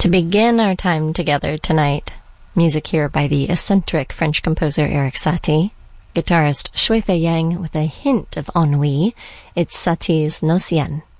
To begin our time together tonight, music here by the eccentric French composer Erik Satie, guitarist Shui Fei Yang with a hint of ennui. It's Satie's No Sien.